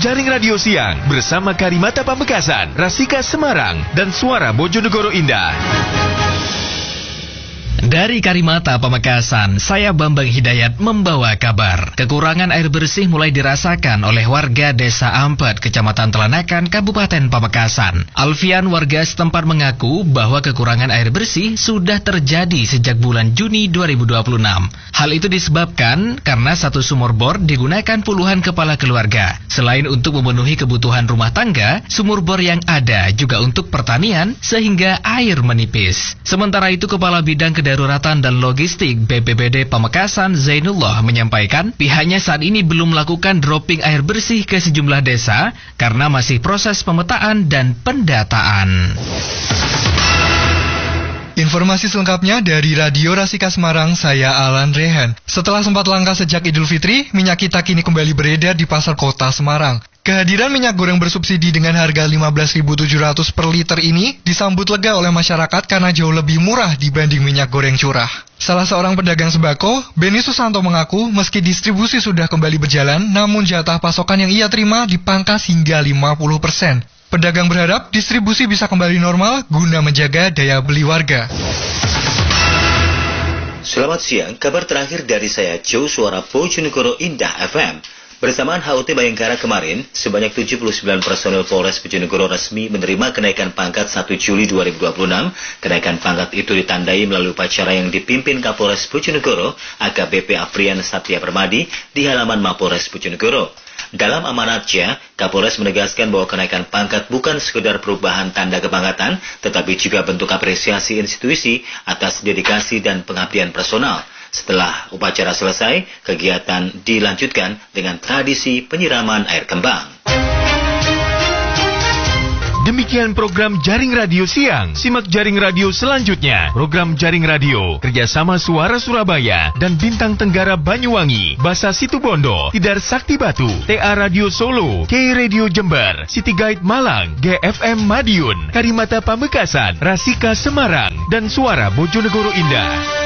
Jaring Radio Siang bersama Karimata Pamekasan, Rasika Semarang, dan Suara Bojonegoro Indah. Dari Karimata Pamekasan, saya Bambang Hidayat membawa kabar. Kekurangan air bersih mulai dirasakan oleh warga Desa Ampet, Kecamatan Telanakan, Kabupaten Pamekasan. Alfian, warga setempat, mengaku bahwa kekurangan air bersih sudah terjadi sejak bulan Juni 2026. Hal itu disebabkan karena satu sumur bor digunakan puluhan kepala keluarga. Selain untuk memenuhi kebutuhan rumah tangga, sumur bor yang ada juga untuk pertanian sehingga air menipis. Sementara itu, Kepala Bidang Kedaruratan dan Logistik BPBD Pamekasan Zainullah menyampaikan pihaknya saat ini belum melakukan dropping air bersih ke sejumlah desa karena masih proses pemetaan dan pendataan. Informasi selengkapnya dari Radio Rasika Semarang, saya Alan Rehan. Setelah sempat langka sejak Idul Fitri, minyak kita kini kembali beredar di pasar kota Semarang. Kehadiran minyak goreng bersubsidi dengan harga 15.700 per liter ini disambut lega oleh masyarakat karena jauh lebih murah dibanding minyak goreng curah. Salah seorang pedagang sembako, Beni Susanto, mengaku meski distribusi sudah kembali berjalan, namun jatah pasokan yang ia terima dipangkas hingga 50%. Pedagang berharap distribusi bisa kembali normal guna menjaga daya beli warga. Selamat siang, kabar terakhir dari saya Joe Suara Bojonegoro Indah FM. Bersamaan HUT Bayangkara kemarin, sebanyak 79 personel Polres Bojonegoro resmi menerima kenaikan pangkat 1 Juli 2026. Kenaikan pangkat itu ditandai melalui upacara yang dipimpin Kapolres Bojonegoro, AKBP Afrian Satya Permadi, di halaman Mapolres Bojonegoro. Dalam amanatnya, Kapolres menegaskan bahwa kenaikan pangkat bukan sekedar perubahan tanda kepangkatan, tetapi juga bentuk apresiasi institusi atas dedikasi dan pengabdian personal. Setelah upacara selesai, kegiatan dilanjutkan dengan tradisi penyiraman air kembang. Demikian program Jaring Radio Siang. Simak Jaring Radio selanjutnya. Program Jaring Radio kerjasama Suara Surabaya dan Bintang Tenggara Banyuwangi, Basa Situbondo, Tidar Sakti Batu, TA Radio Solo, K Radio Jember, City Guide Malang, GFM Madiun, Karimata Pamekasan, Rasika Semarang, dan Suara Bojonegoro Indah.